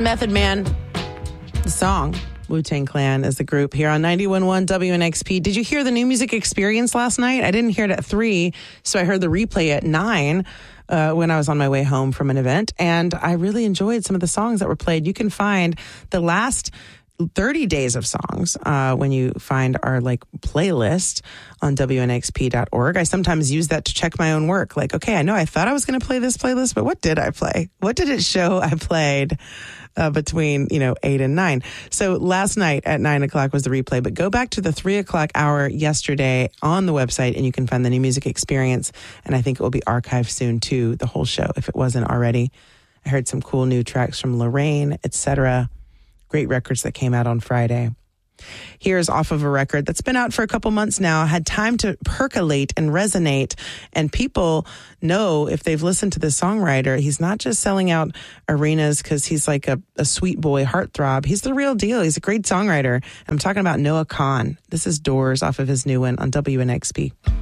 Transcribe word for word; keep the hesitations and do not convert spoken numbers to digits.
Method Man. The song, Wu-Tang Clan is the group here on ninety-one point one W N X P. Did you hear the New Music Experience last night? I didn't hear it at three, so I heard the replay at nine uh, when I was on my way home from an event, and I really enjoyed some of the songs that were played. You can find the last thirty days of songs uh, when you find our like playlist on W N X P dot org. I sometimes use that to check my own work. Like, okay, I know I thought I was going to play this playlist, but what did I play? What did it show I played uh, between, you know, eight and nine? So last night at nine o'clock was the replay, but go back to the three o'clock hour yesterday on the website and you can find the New Music Experience. And I think it will be archived soon too, the whole show, if it wasn't already. I heard some cool new tracks from Lorraine, et cetera. Great records that came out on Friday. Here's off of a record that's been out for a couple months now, had time to percolate and resonate. And people know if they've listened to this songwriter, he's not just selling out arenas because he's like a, a sweet boy heartthrob. He's the real deal. He's a great songwriter. I'm talking about Noah Kahan. This is Doors off of his new one on W N X P.